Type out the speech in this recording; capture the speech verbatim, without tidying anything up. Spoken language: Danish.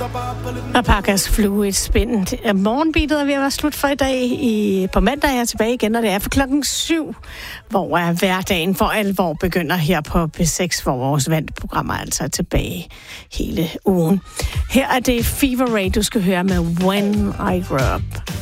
Alpacas Fluid Spin. Morgenbeatet er ved at være slut for i dag. I, på mandag er jeg tilbage igen, og det er for klokken syv, hvor er hverdagen for alvor begynder her på P seks, hvor vores vandprogrammer altså er tilbage hele ugen. Her er det Fever Ray, du skal høre med When I Grow Up.